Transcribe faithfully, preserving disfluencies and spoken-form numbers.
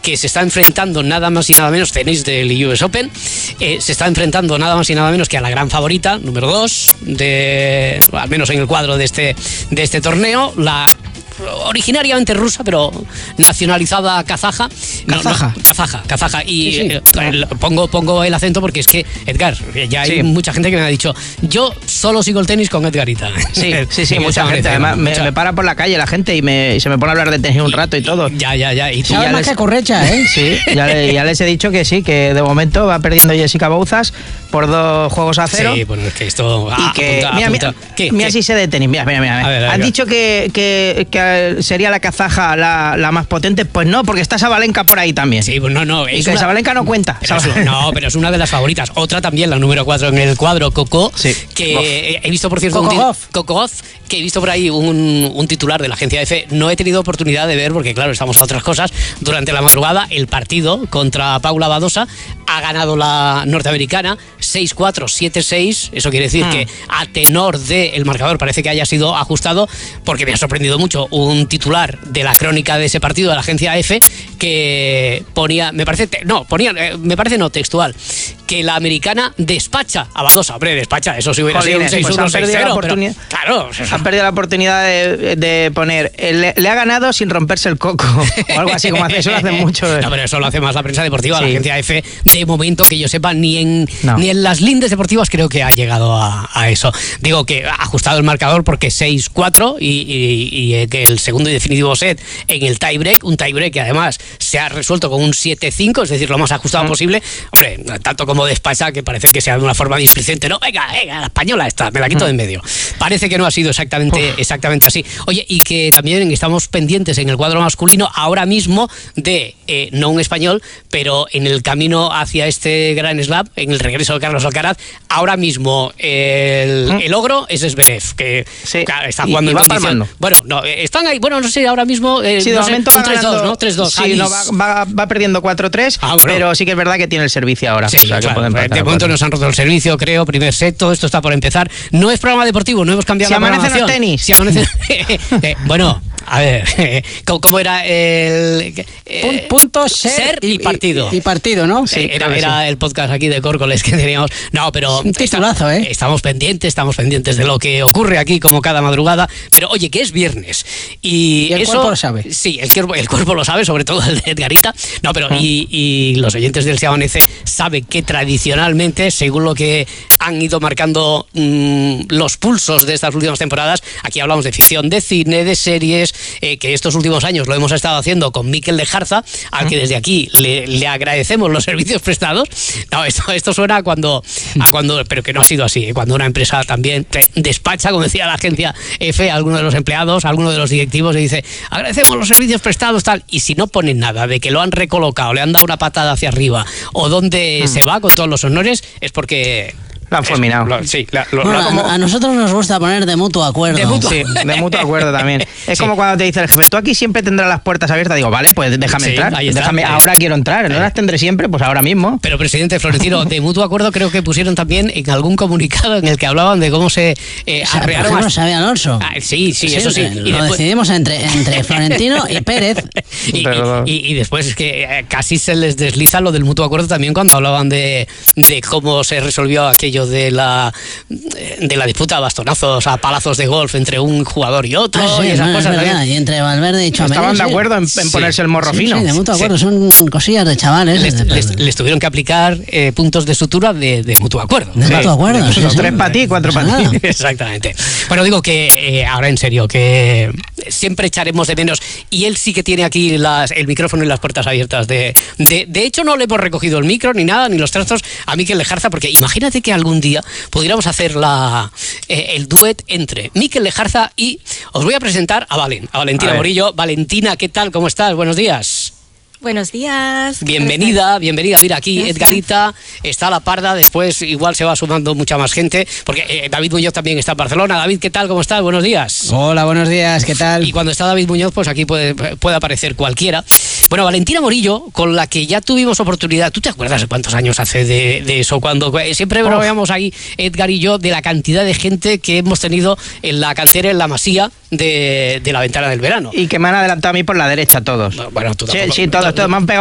que se está enfrentando nada más y nada menos, tenis del U S Open, eh, se está enfrentando nada más y nada menos que a la gran favorita, número dos, de, al menos en el cuadro de este, de este torneo, la originariamente rusa, pero nacionalizada kazaja. Kazaja. No, no, kazaja, kazaja. Y sí, sí. Eh, el, pongo, pongo el acento porque es que, Edgar, ya hay sí. mucha gente que me ha dicho, yo solo sigo el tenis con Edgarita. Sí, sí, sí, mucha gente. Además, me, me para por la calle la gente y, me, y se me pone a hablar de tenis un rato y todo. Ya, ya, ya. Y tú ya ya más les... que correcha, ¿eh? Sí, ya, le, ya les he dicho que sí, que de momento va perdiendo Jessica Bouzas por dos juegos a cero. Sí, bueno, es que esto... Y ah, que, apunta, mira, apunta. mira, ¿Qué, mira qué? si sé de tenis. Mira, mira, mira. A ver, ¿Has dicho que, que, que sería la kazaja la, la más potente? Pues no, porque está Sabalenka por ahí también. Sí, pues no, no. Y que una... Sabalenka no cuenta. Pero es, no, pero es una de las favoritas. Otra también, la número cuatro en el cuadro, Coco, sí. que Goff. He visto, por cierto, Coco un Goff. Coco Goff, que he visto por ahí un, un titular de la agencia F. No he tenido oportunidad de ver, porque claro, estamos a otras cosas. Durante la madrugada, el partido contra Paula Badosa ha ganado la norteamericana seis cuatro, siete seis. Eso quiere decir hmm. que a tenor del marcador parece que haya sido ajustado, porque me ha sorprendido mucho un titular de la crónica de ese partido de la agencia F que ponía, me parece, te, no, ponía, me parece no textual, que la americana despacha a Badosa. Hombre, despacha, eso sí hubiera Jolines, sido un seis uno, pues seis cero, pero claro, han perdido la oportunidad de, de poner, le, le ha ganado sin romperse el coco o algo así, como hace, eso lo hacen mucho. No, pero eso lo hace más la prensa deportiva, sí. La agencia F, de momento que yo sepa, ni en, no. ni en las lindes deportivas creo que ha llegado a, a eso. Digo que ha ajustado el marcador porque seis cuatro y, y, y que el segundo y definitivo set en el tiebreak, un tiebreak que además se ha resuelto con un siete cinco, es decir, lo más ajustado mm. posible. Hombre, tanto como despacha, que parece que sea de una forma displicente. No, venga, venga, la española esta, me la quito mm. de en medio. Parece que no ha sido exactamente, exactamente así. Oye, y que también estamos pendientes en el cuadro masculino ahora mismo de, eh, no un español, pero en el camino hacia este Grand Slam, en el regreso de Carlos Alcaraz, ahora mismo el, mm. el ogro es Zverev, que sí. claro, está jugando y, y en condición. Bueno, no, están ahí, bueno, no sé, ahora mismo eh, sí, de no momento sé, va tres dos, ganando, ¿no? tres dos. Sí, no, va, va, va perdiendo cuatro tres, ah, bueno. Pero sí que es verdad que tiene el servicio ahora. Sí, o sea, claro, que pueden de momento nos han roto el servicio, creo, primer set, todo esto está por empezar. No es programa deportivo, no hemos cambiado si la amanecen los tenis. Si amanecen... eh, bueno... A ver, ¿cómo, cómo era el...? Eh, punto, ser, ser y, y partido. Y, y partido, ¿no? Sí, era, era sí. el podcast aquí de Córcoles que teníamos. No, pero... Un titulazo, ¿eh? Estamos pendientes, estamos pendientes de lo que ocurre aquí como cada madrugada. Pero, oye, que es viernes. Y, y el eso, cuerpo lo sabe. Sí, el cuerpo, el cuerpo lo sabe, sobre todo el de Edgarita. No, pero uh-huh. y, y los oyentes del Se Amanece saben que tradicionalmente, según lo que han ido marcando mmm, los pulsos de estas últimas temporadas, aquí hablamos de ficción, de cine, de series, eh, que estos últimos años lo hemos estado haciendo con Mikel Lejarza, al que desde aquí le, le agradecemos los servicios prestados. No, esto, esto suena a cuando, a cuando, pero que no ha sido así, ¿eh? Cuando una empresa también despacha, como decía la agencia F, a alguno de los empleados, a alguno de los directivos, y dice, agradecemos los servicios prestados, tal, y si no ponen nada de que lo han recolocado, le han dado una patada hacia arriba, o dónde hmm. se va con todos los honores, es porque... Lo han fulminado. Lo, sí, la, lo, bueno, lo, como... a, a nosotros nos gusta poner de mutuo acuerdo. De mutuo, sí, de mutuo acuerdo también. Es sí. como cuando te dice el jefe, tú aquí siempre tendrás las puertas abiertas. Digo, vale, pues déjame sí, entrar. Déjame, ahora quiero entrar. No las tendré siempre, pues ahora mismo. Pero, presidente Florentino, de mutuo acuerdo creo que pusieron también en algún comunicado en el que hablaban de cómo se eh, o sea, arrearon... Por ejemplo, sabe Alonso. Ah, sí, sí, sí, eso sí. Y lo después... decidimos entre, entre Florentino y Pérez. y, y, y, y después es que eh, casi se les desliza lo del mutuo acuerdo también cuando hablaban de, de cómo se resolvió aquello de la... de la disputa a bastonazos, a palazos de golf entre un jugador y otro, ah, sí, y esas no, cosas. Verdad, y entre Valverde y Tchouaméni. Estaban de acuerdo en, en sí. ponerse el morro sí, fino. Sí, de mutuo acuerdo, sí. son cosillas de chavales. Les, les, les tuvieron que aplicar eh, puntos de sutura de, de mutuo acuerdo. De sí. mutuo acuerdo. Sí, sí, tres para ti, cuatro para ti. Exactamente. Bueno, digo que eh, ahora en serio, que siempre echaremos de menos, y él sí que tiene aquí las, el micrófono y las puertas abiertas. De, de, de hecho, no le hemos recogido el micro, ni nada, ni los trastos a Mikel Lejarza, porque imagínate que algún día pudiéramos hacer la Eh, el duet entre Mikel Lejarza y os voy a presentar a Valen, a Valentina a Morillo. Valentina, ¿qué tal? ¿Cómo estás? Buenos días. Buenos días. Bienvenida, bienvenida. Mira, aquí Gracias. Edgarita está a la parda, después igual se va sumando mucha más gente, porque eh, David Muñoz también está en Barcelona. David, ¿qué tal? ¿Cómo estás? Buenos días. Hola, buenos días, ¿qué tal? Y cuando está David Muñoz, pues aquí puede, puede aparecer cualquiera. Bueno, Valentina Morillo, con la que ya tuvimos oportunidad, ¿tú te acuerdas de cuántos años hace de, de eso? Cuando siempre bromeamos ahí, Edgar y yo, de la cantidad de gente que hemos tenido en la cantera, en la Masía de, de la Ventana del Verano. Y que me han adelantado a mí por la derecha todos. Bueno, tú tampoco, sí, sí, todos, todos me han pegado